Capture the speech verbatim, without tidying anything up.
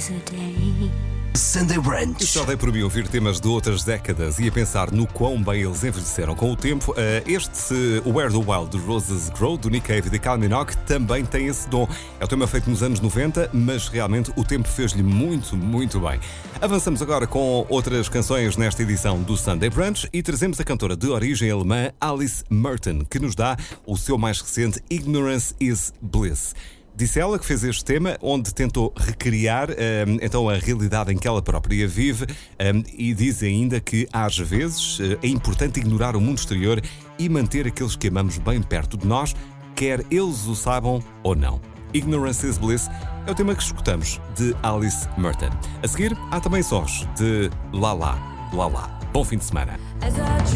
Sunday Brunch. E só dei por mim ouvir temas de outras décadas e a pensar no quão bem eles envelheceram com o tempo. Este, Where the Wild Roses Grow, do Nick Cave e de Kylie Minogue, também tem esse dom. É o tema feito nos anos noventa, mas realmente o tempo fez-lhe muito, muito bem. Avançamos agora com outras canções nesta edição do Sunday Brunch e trazemos a cantora de origem alemã Alice Merton, que nos dá o seu mais recente Ignorance is Bliss. Disse ela que fez este tema onde tentou recriar um, então a realidade em que ela própria vive um, e diz ainda que às vezes é importante ignorar o mundo exterior e manter aqueles que amamos bem perto de nós, quer eles o saibam ou não. Ignorance is Bliss é o tema que escutamos de Alice Merton. A seguir há também sons de Lala, Lala. Bom fim de semana.